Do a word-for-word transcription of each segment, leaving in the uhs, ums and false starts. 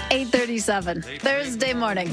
eight thirty-seven, Thursday morning.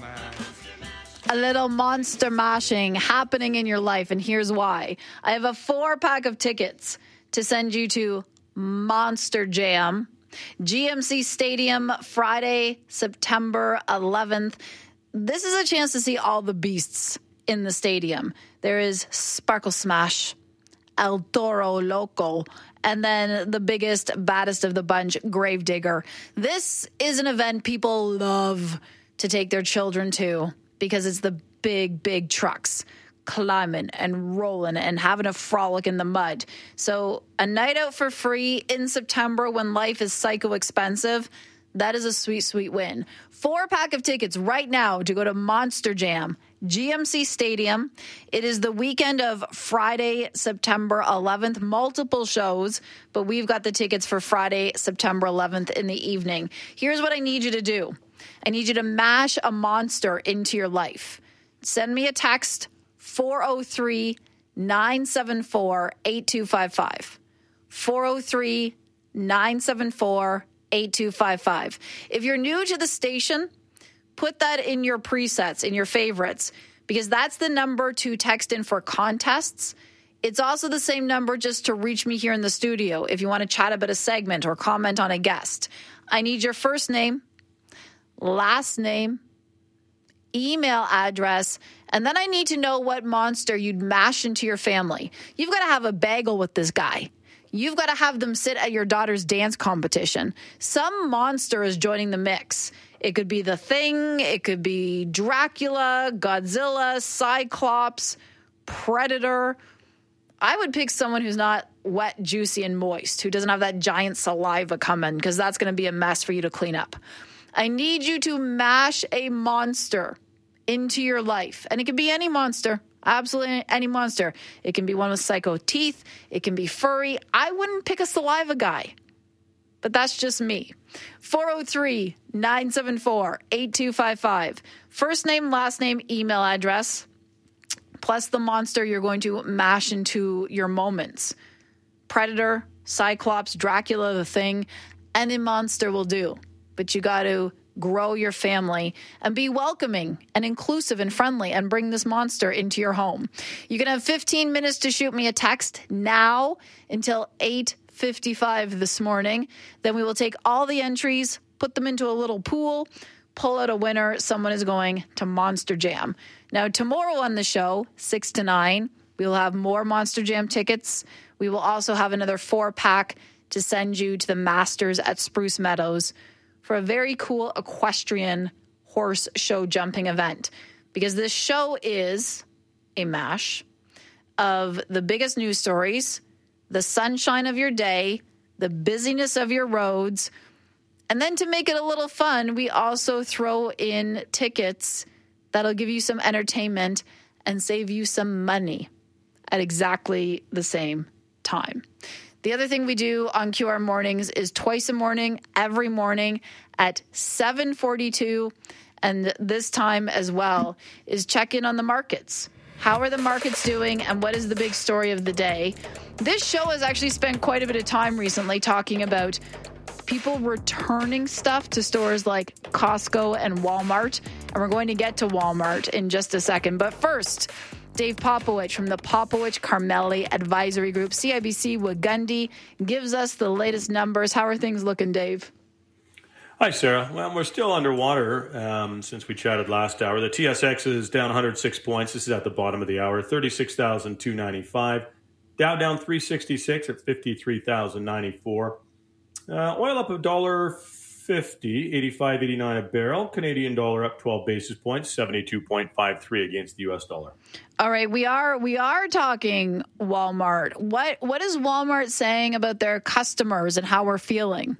A little monster mashing happening in your life, and here's why. I have a four-pack of tickets to send you to Monster Jam, G M C Stadium, Friday, September eleventh. This is a chance to see all the beasts in the stadium. There is Sparkle Smash, El Toro Loco, and then the biggest, baddest of the bunch, Gravedigger. This is an event people love to take their children to because it's the big, big trucks climbing and rolling and having a frolic in the mud. So a night out for free in September when life is psycho expensive, that is a sweet, sweet win. Four pack of tickets right now to go to Monster Jam, G M C Stadium. It is the weekend of Friday, September eleventh. Multiple shows, but we've got the tickets for Friday, September eleventh in the evening. Here's what I need you to do. I need you to mash a monster into your life. Send me a text, four oh three, nine seven four, eight two five five. four oh three, nine seven four, eight two five five. If you're new to the station, put that in your presets, in your favorites, because that's the number to text in for contests. It's also the same number just to reach me here in the studio if you want to chat about a segment or comment on a guest. I need your first name, last name, email address, and then I need to know what monster you'd mash into your family. You've got to have a bagel with this guy. You've got to have them sit at your daughter's dance competition. Some monster is joining the mix. It could be The Thing. It could be Dracula, Godzilla, Cyclops, Predator. I would pick someone who's not wet, juicy, and moist, who doesn't have that giant saliva coming, because that's going to be a mess for you to clean up. I need you to mash a monster into your life. And it can be any monster. Absolutely any monster. It can be one with psycho teeth. It can be furry. I wouldn't pick a saliva guy, but that's just me. four oh three, nine seven four, eight two five five. First name, last name, email address, plus the monster you're going to mash into your moments. Predator, Cyclops, Dracula, The Thing, any monster will do. But you got to grow your family and be welcoming and inclusive and friendly and bring this monster into your home. You can have fifteen minutes to shoot me a text now until eight fifty-five this morning. Then we will take all the entries, put them into a little pool, pull out a winner. Someone is going to Monster Jam. Now, tomorrow on the show, six to nine, we will have more Monster Jam tickets. We will also have another four-pack to send you to the Masters at Spruce Meadows for a very cool equestrian horse show jumping event, because this show is a mash of the biggest news stories, the sunshine of your day, the busyness of your roads, and then to make it a little fun, we also throw in tickets that'll give you some entertainment and save you some money at exactly the same time. The other thing we do on Q R Mornings is twice a morning, every morning at seven forty-two, and this time as well, is check in on the markets. How are the markets doing, and what is the big story of the day? This show has actually spent quite a bit of time recently talking about people returning stuff to stores like Costco and Walmart, and we're going to get to Walmart in just a second. But first, Dave Popowich from the Popowich Carmelli Advisory Group, C I B C Wagundi, gives us the latest numbers. How are things looking, Dave? Hi, Sarah. Well, we're still underwater um, since we chatted last hour. The T S X is down one hundred six points. This is at the bottom of the hour, thirty-six thousand two hundred ninety-five. Dow down three sixty-six at fifty-three thousand ninety-four. Uh, oil up a dollar fifty, eighty-five eighty-nine a barrel. Canadian dollar up twelve basis points, seventy-two point five three against the U S dollar. All right, we are we are talking Walmart. What what is Walmart saying about their customers and how we're feeling?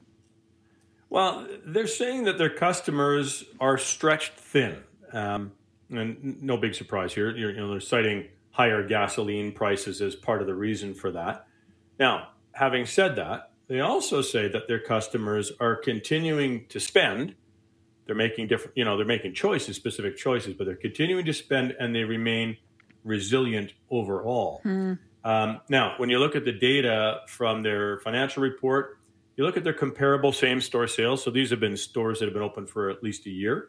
Well, they're saying that their customers are stretched thin, um, and no big surprise here. You're, you know, they're citing higher gasoline prices as part of the reason for that. Now, having said that, they also say that their customers are continuing to spend. They're making different, you know, they're making choices, specific choices, but they're continuing to spend, and they remain resilient overall. Hmm. Um, now, when you look at the data from their financial report, you you look at their comparable same-store sales, so these have been stores that have been open for at least a year,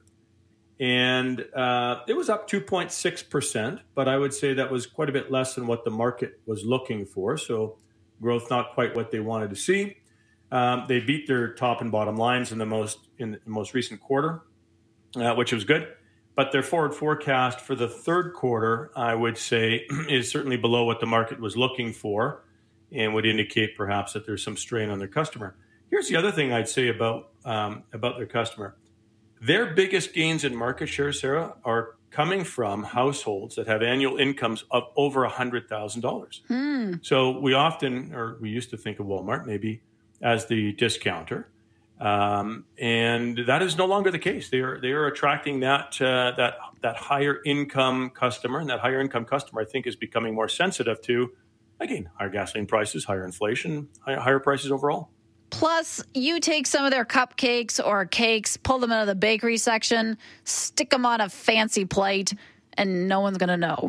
and uh, it was up two point six percent, but I would say that was quite a bit less than what the market was looking for, so growth not quite what they wanted to see. Um, they beat their top and bottom lines in the most in the most recent quarter, uh, which was good. But their forward forecast for the third quarter, I would say, is certainly below what the market was looking for and would indicate perhaps that there's some strain on their customer. Here's the other thing I'd say about um, about their customer. Their biggest gains in market share, Sarah, are coming from households that have annual incomes of over one hundred thousand dollars. Hmm. So we often, or we used to think of Walmart maybe as the discounter. Um, and that is no longer the case. They are they are attracting that uh, that that higher income customer, and that higher income customer, I think, is becoming more sensitive to, again, higher gasoline prices, higher inflation, higher, higher prices overall. Plus, you take some of their cupcakes or cakes, pull them out of the bakery section, stick them on a fancy plate, and no one's going to know.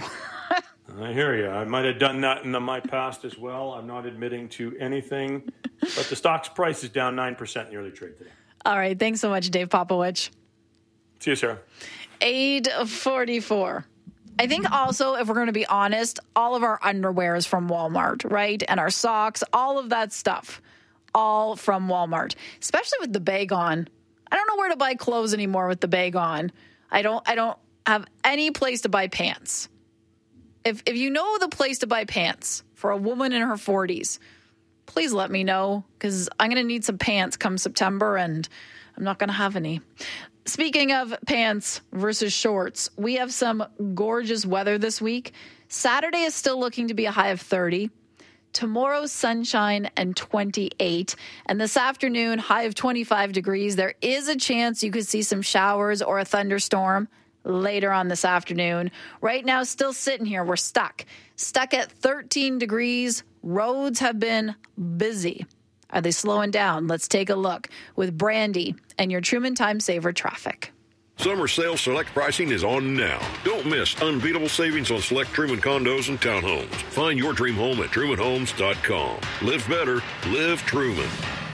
I hear you. I might have done that in the, my past as well. I'm not admitting to anything, but the stock's price is down nine percent in the early trade today. All right. Thanks so much, Dave Popowich. See you, Sarah. eight forty-four. I think also, if we're going to be honest, all of our underwear is from Walmart, right? And our socks, all of that stuff, all from Walmart, especially with the bag on. I don't know where to buy clothes anymore with the bag on. I don't, I don't have any place to buy pants. If if you know the place to buy pants for a woman in her forties, please let me know, because I'm going to need some pants come September, and I'm not going to have any. Speaking of pants versus shorts, we have some gorgeous weather this week. Saturday is still looking to be a high of thirty. Tomorrow, sunshine and twenty-eight. And this afternoon, high of twenty-five degrees. There is a chance you could see some showers or a thunderstorm later on this afternoon. Right now, still sitting here, we're stuck. Stuck at thirteen degrees. Roads have been busy. Are they slowing down? Let's take a look with Brandy and your Truman Time Saver traffic. Summer sale select pricing is on now. Don't miss unbeatable savings on select Truman condos and townhomes. Find your dream home at truman homes dot com. Live better, live Truman.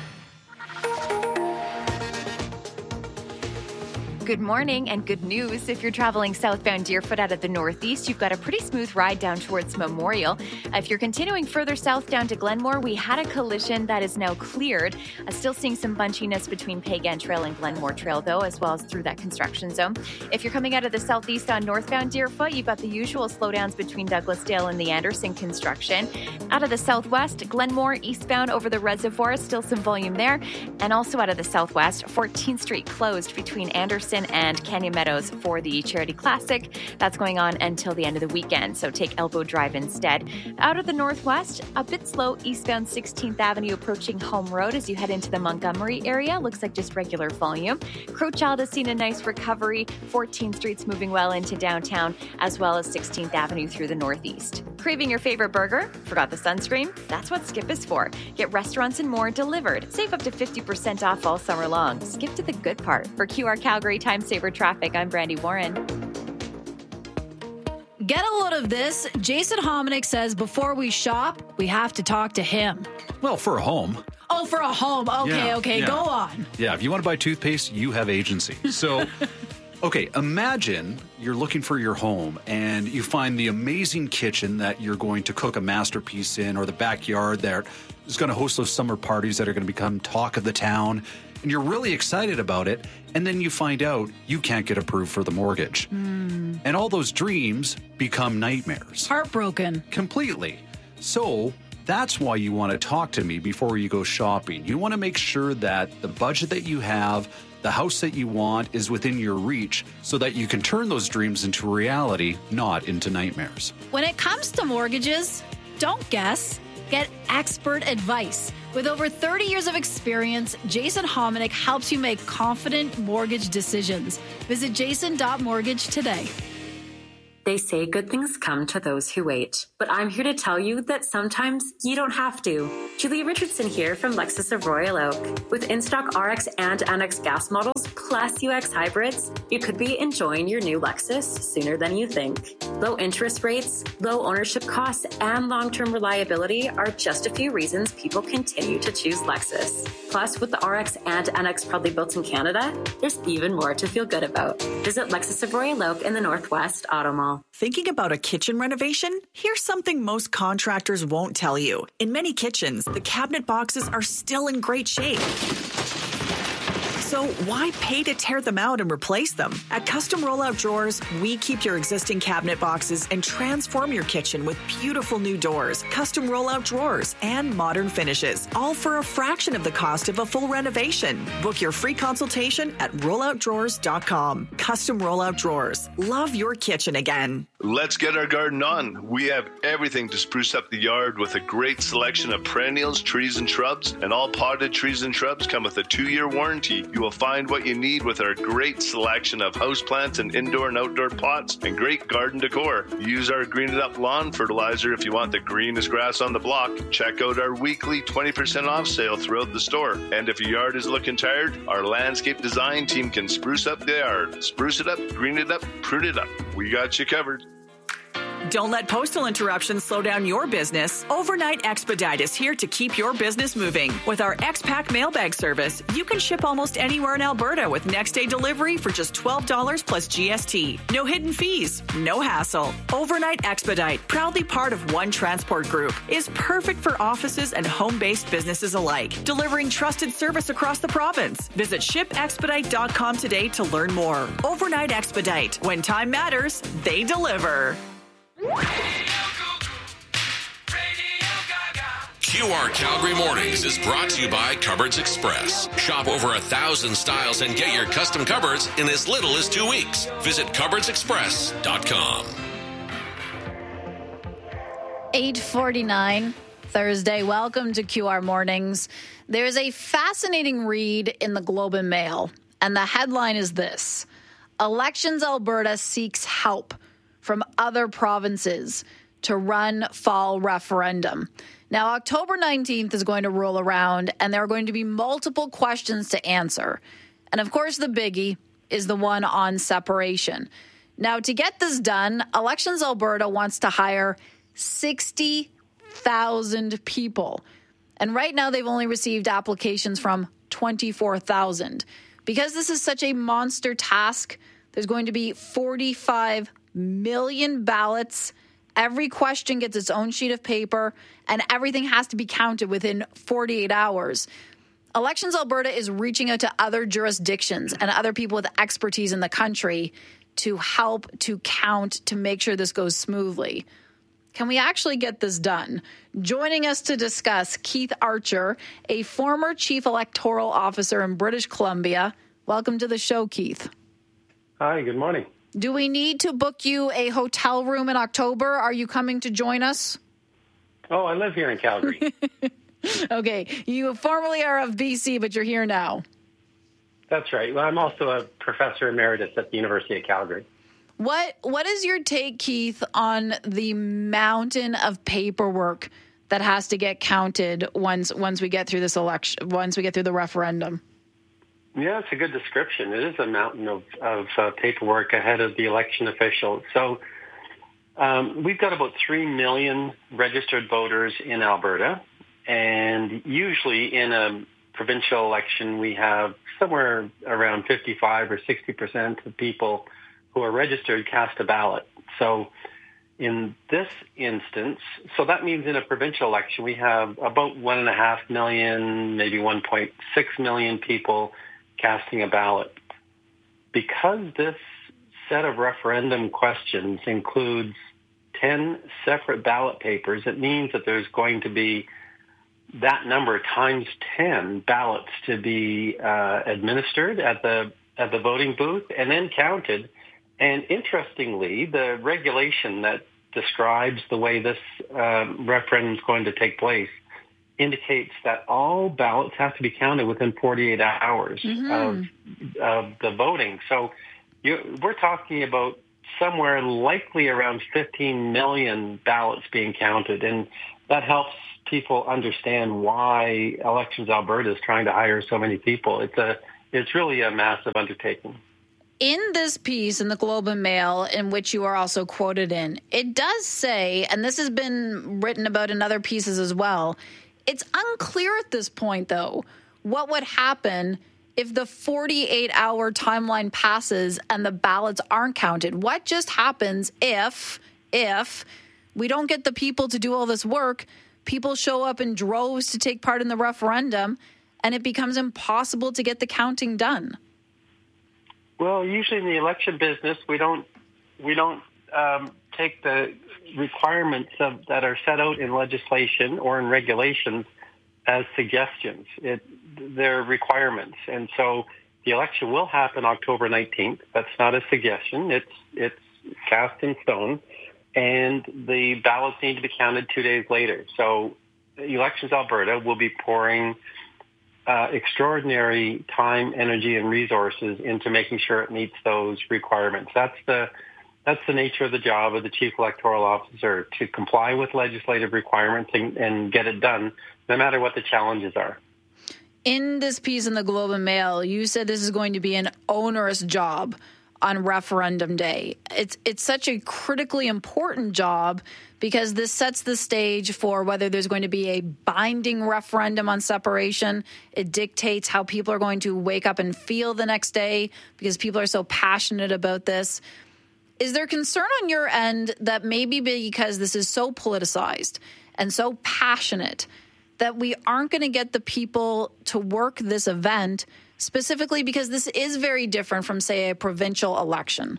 Good morning and good news. If you're traveling southbound Deerfoot out of the northeast, you've got a pretty smooth ride down towards Memorial. If you're continuing further south down to Glenmore, we had a collision that is now cleared. Uh, still seeing some bunchiness between Pagan Trail and Glenmore Trail, though, as well as through that construction zone. If you're coming out of the southeast on northbound Deerfoot, you've got the usual slowdowns between Douglasdale and the Anderson construction. Out of the southwest, Glenmore eastbound over the reservoir, still some volume there. And also out of the southwest, fourteenth Street closed between Anderson and Canyon Meadows for the Charity Classic. That's going on until the end of the weekend, so take Elbow Drive instead. Out of the northwest, a bit slow eastbound sixteenth Avenue approaching Home Road as you head into the Montgomery area. Looks like just regular volume. Crowchild has seen a nice recovery. fourteenth Street's moving well into downtown, as well as sixteenth Avenue through the northeast. Craving your favorite burger? Forgot the sunscreen? That's what Skip is for. Get restaurants and more delivered. Save up to fifty percent off all summer long. Skip to the good part. For Q R Calgary Time Saver Traffic, I'm Brandy Warren. Get a load of this. Jason Hominick says before we shop, we have to talk to him. Well, for a home. Oh, for a home. Okay, yeah, okay, yeah. go on. Yeah, if you want to buy toothpaste, you have agency. So, okay, imagine you're looking for your home and you find the amazing kitchen that you're going to cook a masterpiece in, or the backyard that is going to host those summer parties that are going to become talk of the town. And you're really excited about it, and then you find out you can't get approved for the mortgage. Mm. And all those dreams become nightmares. Heartbroken. Completely. So that's why you want to talk to me before you go shopping. You want to make sure that the budget that you have, the house that you want, is within your reach so that you can turn those dreams into reality, not into nightmares. When it comes to mortgages, don't guess. Get expert advice. With over thirty years of experience, Jason Hominick helps you make confident mortgage decisions. Visit jason dot mortgage today. They say good things come to those who wait. But I'm here to tell you that sometimes you don't have to. Julia Richardson here from Lexus of Royal Oak. With in-stock R X and N X gas models plus U X hybrids, you could be enjoying your new Lexus sooner than you think. Low interest rates, low ownership costs, and long-term reliability are just a few reasons people continue to choose Lexus. Plus, with the R X and N X proudly built in Canada, there's even more to feel good about. Visit Lexus of Royal Oak in the Northwest Auto Mall. Thinking about a kitchen renovation? Here's something most contractors won't tell you. In many kitchens, the cabinet boxes are still in great shape. So why pay to tear them out and replace them? At Custom Rollout Drawers, we keep your existing cabinet boxes and transform your kitchen with beautiful new doors, custom rollout drawers, and modern finishes, all for a fraction of the cost of a full renovation. Book your free consultation at rollout drawers dot com. Custom Rollout Drawers. Love your kitchen again. Let's get our garden on. We have everything to spruce up the yard with a great selection of perennials, trees, and shrubs, and all potted trees and shrubs come with a two-year warranty. You will find what you need with our great selection of houseplants and indoor and outdoor pots and great garden decor. Use our Green It Up lawn fertilizer if you want the greenest grass on the block. Check out our weekly twenty percent off sale throughout the store. And if your yard is looking tired, our landscape design team can spruce up the yard. Spruce it up, green it up, prune it up. We got you covered. Don't let postal interruptions slow down your business. Overnight Expedite is here to keep your business moving. With our X-Pack mailbag service, you can ship almost anywhere in Alberta with next-day delivery for just twelve dollars plus G S T. No hidden fees, no hassle. Overnight Expedite, proudly part of One Transport Group, is perfect for offices and home-based businesses alike, delivering trusted service across the province. Visit ship expedite dot com today to learn more. Overnight Expedite. When time matters, they deliver. Q R Calgary Mornings is brought to you by Cupboards Express. Shop over a thousand styles and get your custom cupboards in as little as two weeks. Visit cupboards express dot com. eight forty-nine Thursday. Welcome to Q R Mornings. There's a fascinating read in the Globe and Mail, and the headline is this: Elections Alberta seeks help from other provinces to run fall referendum. Now, October nineteenth is going to roll around, and there are going to be multiple questions to answer. And of course, the biggie is the one on separation. Now, to get this done, Elections Alberta wants to hire sixty thousand people. And right now, they've only received applications from twenty-four thousand. Because this is such a monster task, there's going to be forty-five million ballots. Every question gets its own sheet of paper, and everything has to be counted within forty-eight hours. Elections Alberta is reaching out to other jurisdictions and other people with expertise in the country to help to count, to make sure this goes smoothly. Can we actually get this done? Joining us to discuss, Keith Archer, a former chief electoral officer in British Columbia. Welcome to the show, Keith. Hi, good morning. Do we need to book you a hotel room in October? Are you coming to join us? Oh, I live here in Calgary. Okay. You formerly are of B C, but you're here now. That's right. Well, I'm also a professor emeritus at the University of Calgary. What What is your take, Keith, on the mountain of paperwork that has to get counted once once we get through this election, once we get through the referendum? Yeah, it's a good description. It is a mountain of, of uh, paperwork ahead of the election officials. So um, we've got about three million registered voters in Alberta. And usually in a provincial election, we have somewhere around fifty-five or sixty percent of people who are registered cast a ballot. So in this instance, so that means in a provincial election, we have about one and a half million, maybe one point six million people casting a ballot. Because this set of referendum questions includes ten separate ballot papers, it means that there's going to be that number times ten ballots to be uh, administered at the at the voting booth and then counted. And interestingly, the regulation that describes the way this um, referendum is going to take place indicates that all ballots have to be counted within forty-eight hours mm-hmm. of, of the voting. So you, we're talking about somewhere likely around fifteen million ballots being counted, and that helps people understand why Elections Alberta is trying to hire so many people. It's a it's really a massive undertaking. In this piece in the Globe and Mail, in which you are also quoted in, it does say, and this has been written about in other pieces as well, it's unclear at this point, though, what would happen if the forty-eight hour timeline passes and the ballots aren't counted. What just happens if, if we don't get the people to do all this work, people show up in droves to take part in the referendum, and it becomes impossible to get the counting done? Well, usually in the election business, we don't we don't um, take the requirements of, that are set out in legislation or in regulations as suggestions. It, they're requirements, and so the election will happen October nineteenth. That's not a suggestion; it's it's cast in stone, and the ballots need to be counted two days later. So, Elections Alberta will be pouring Uh, extraordinary time, energy, and resources into making sure it meets those requirements. That's the that's the nature of the job of the Chief Electoral Officer, to comply with legislative requirements and, and get it done, no matter what the challenges are. In this piece in the Globe and Mail, you said this is going to be an onerous job on referendum day. It's it's such a critically important job because this sets the stage for whether there's going to be a binding referendum on separation. It dictates how people are going to wake up and feel the next day because people are so passionate about this. Is there concern on your end that maybe because this is so politicized and so passionate that we aren't going to get the people to work this event, specifically because this is very different from, say, a provincial election?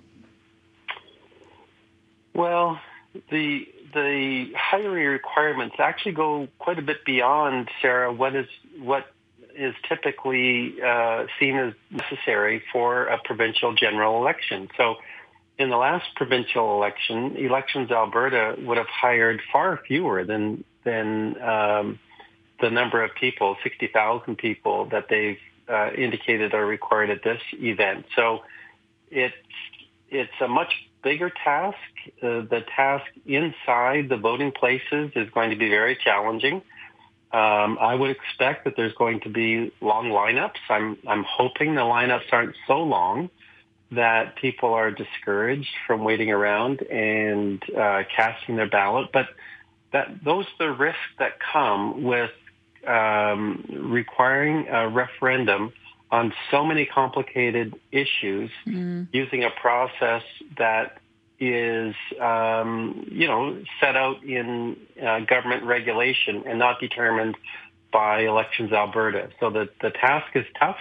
Well, the the hiring requirements actually go quite a bit beyond, Sarah, what is what is typically uh, seen as necessary for a provincial general election. So in the last provincial election, Elections Alberta would have hired far fewer than, than um, the number of people, sixty thousand people, that they've uh, indicated are required at this event. So it's, it's a much bigger task. Uh, the task inside the voting places is going to be very challenging. Um, I would expect that there's going to be long lineups. I'm I'm hoping the lineups aren't so long that people are discouraged from waiting around and uh, casting their ballot. But that those are the risks that come with um, requiring a referendum on so many complicated issues, mm. using a process that is, um, you know, set out in uh, government regulation and not determined by Elections Alberta. So the, the task is tough,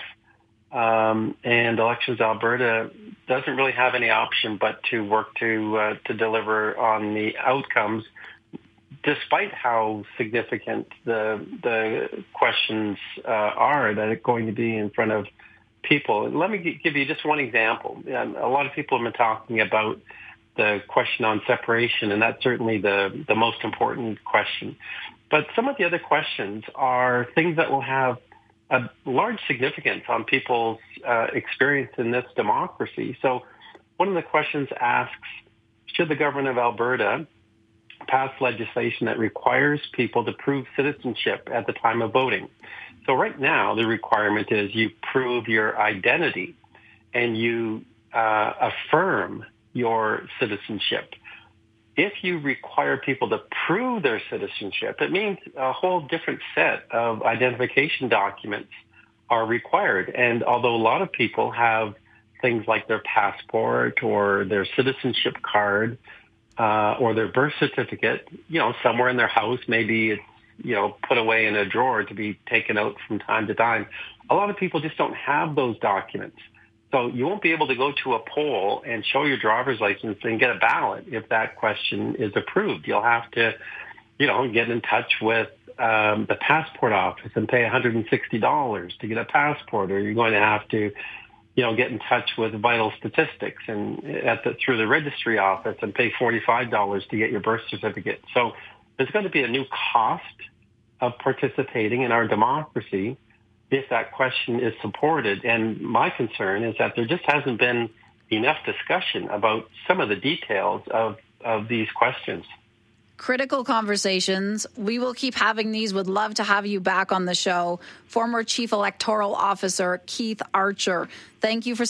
um, and Elections Alberta doesn't really have any option but to work to uh, to deliver on the outcomes, despite how significant the the questions uh, are that are going to be in front of people. Let me give you just one example. Um, a lot of people have been talking about the question on separation, and that's certainly the, the most important question. But some of the other questions are things that will have a large significance on people's uh, experience in this democracy. So one of the questions asks, should the government of Alberta pass legislation that requires people to prove citizenship at the time of voting? So right now, the requirement is you prove your identity and you uh, affirm your citizenship. If you require people to prove their citizenship, it means a whole different set of identification documents are required. And although a lot of people have things like their passport or their citizenship card uh, or their birth certificate, you know, somewhere in their house, maybe it's, you know, put away in a drawer to be taken out from time to time. A lot of people just don't have those documents. So you won't be able to go to a poll and show your driver's license and get a ballot if that question is approved. You'll have to, you know, get in touch with um, the passport office and pay one hundred sixty dollars to get a passport, or you're going to have to, you know, get in touch with Vital Statistics and at the, through the registry office and pay forty-five dollars to get your birth certificate. So there's going to be a new cost of participating in our democracy if that question is supported. And my concern is that there just hasn't been enough discussion about some of the details of, of these questions. Critical conversations. We will keep having these. Would love to have you back on the show. Former Chief Electoral Officer Keith Archer, thank you for